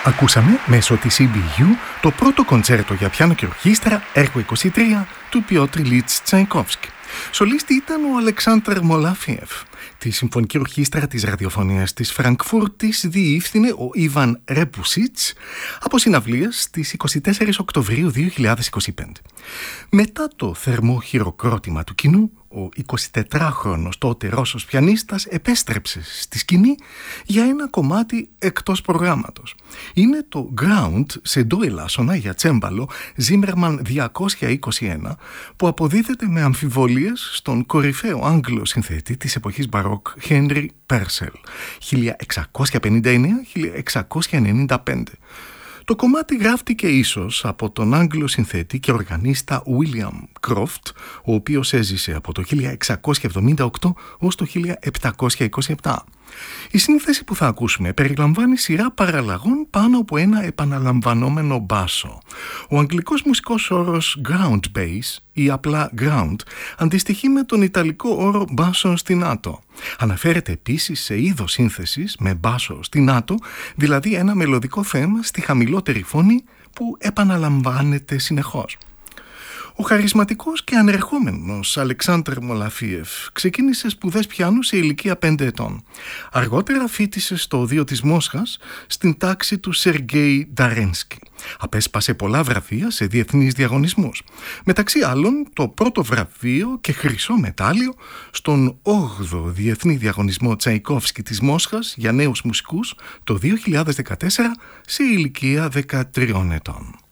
Ακούσαμε μέσω της EBU το πρώτο κοντσέρτο για πιάνο και ορχήστρα, έργο 23 του Πιότρ Ιλίτς Τσαϊκόφσκι. Σολίστη ήταν ο Αλεξάνδρ Μολάφιεφ. Τη Συμφωνική Ορχήστρα της Ραδιοφωνίας της Φραγκφούρτης διεύθυνε ο Ιβαν Ρέπουσιτς από συναυλίες στις 24 Οκτωβρίου 2025. Μετά το θερμό χειροκρότημα του κοινού, ο 24χρονος τότε Ρώσος πιανίστας επέστρεψε στη σκηνή για ένα κομμάτι εκτός προγράμματος. Είναι το Ground σε ντο ελάσσονα για τσέμπαλο Zimmermann 221 που αποδίδεται με αμφιβολίες στον κορυφαίο Άγγλο συνθέτη της εποχής μπαρόκ Henry Purcell 1659-1695. Το κομμάτι γράφτηκε ίσως από τον Άγγλο συνθέτη και οργανίστα William Croft, ο οποίος έζησε από το 1678 ως το 1727. Η σύνθεση που θα ακούσουμε περιλαμβάνει σειρά παραλλαγών πάνω από ένα επαναλαμβανόμενο μπάσο. Ο αγγλικός μουσικός όρος ground bass ή απλά ground αντιστοιχεί με τον ιταλικό όρο basso ostinato. Αναφέρεται επίσης σε είδος σύνθεσης με μπάσο ostinato, δηλαδή ένα μελωδικό θέμα στη χαμηλότερη φωνή που επαναλαμβάνεται συνεχώς. Ο χαρισματικός και ανερχόμενος Αλεξάνδρ Μολάφιεφ ξεκίνησε σπουδές πιάνου σε ηλικία 5 ετών. Αργότερα φοιτησε στο Οδείο της Μόσχας στην τάξη του Σεργέη Νταρένσκι. Απέσπασε πολλά βραβεία σε διεθνείς διαγωνισμούς. Μεταξύ άλλων το πρώτο βραβείο και χρυσό μετάλλιο στον 8ο Διεθνή Διαγωνισμό Τσαϊκόφσκι της Μόσχας για νέους μουσικούς το 2014 σε ηλικία 13 ετών.